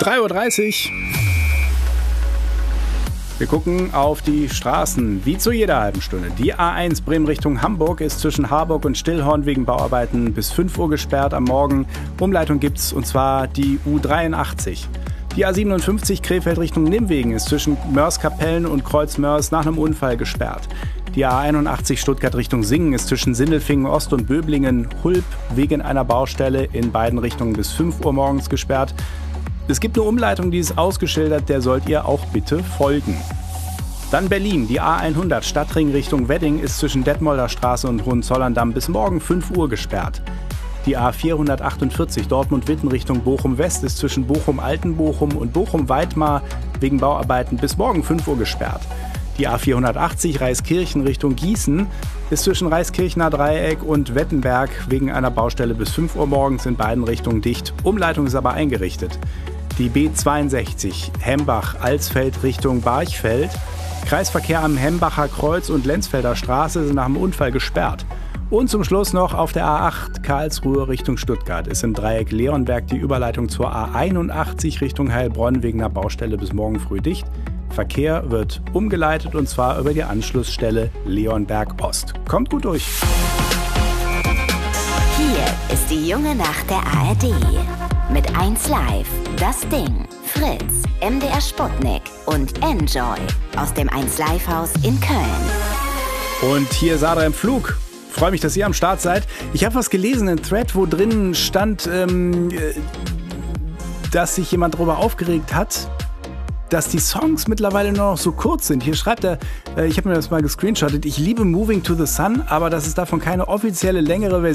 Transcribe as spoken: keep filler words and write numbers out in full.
drei Uhr dreißig. Wir gucken auf die Straßen, wie zu jeder halben Stunde. Die A eins Bremen Richtung Hamburg ist zwischen Harburg und Stillhorn wegen Bauarbeiten bis fünf Uhr gesperrt am Morgen. Umleitung gibt's, und zwar die U dreiundachtzig. Die A siebenundfünfzig Krefeld Richtung Nimwegen ist zwischen Mörs-Kapellen und Kreuz-Mörs nach einem Unfall gesperrt. Die A einundachtzig Stuttgart Richtung Singen ist zwischen Sindelfingen Ost und Böblingen-Hulp wegen einer Baustelle in beiden Richtungen bis fünf Uhr morgens gesperrt. Es gibt eine Umleitung, die ist ausgeschildert, der sollt ihr auch bitte folgen. Dann Berlin, die A hundert Stadtring Richtung Wedding ist zwischen Detmolder Straße und Hohenzollern-Damm bis morgen fünf Uhr gesperrt. Die A vierhundertachtundvierzig Dortmund-Witten Richtung Bochum-West ist zwischen Bochum-Altenbochum und Bochum-Weidmar wegen Bauarbeiten bis morgen fünf Uhr gesperrt. Die A vierhundertachtzig Reiskirchen Richtung Gießen ist zwischen Reiskirchener Dreieck und Wettenberg wegen einer Baustelle bis fünf Uhr morgens in beiden Richtungen dicht. Umleitung ist aber eingerichtet. Die B zweiundsechzig Hembach-Alsfeld Richtung Barchfeld. Kreisverkehr am Hembacher Kreuz und Lenzfelder Straße sind nach dem Unfall gesperrt. Und zum Schluss noch auf der A acht Karlsruhe Richtung Stuttgart ist im Dreieck Leonberg die Überleitung zur A einundachtzig Richtung Heilbronn wegen einer Baustelle bis morgen früh dicht. Verkehr wird umgeleitet, und zwar über die Anschlussstelle Leonberg Ost. Kommt gut durch. Hier ist die junge Nacht der A R D. Mit eins Live, Das Ding, Fritz, M D R Sputnik und Enjoy aus dem eins Live Haus in Köln. Und hier Sadra im Flug. Freue mich, dass ihr am Start seid. Ich habe was gelesen, ein Thread, wo drin stand, ähm, dass sich jemand darüber aufgeregt hat, dass die Songs mittlerweile nur noch so kurz sind. Hier schreibt er, äh, ich habe mir das mal gescreenshottet, ich liebe Moving to the Sun, aber dass es davon keine offizielle längere Version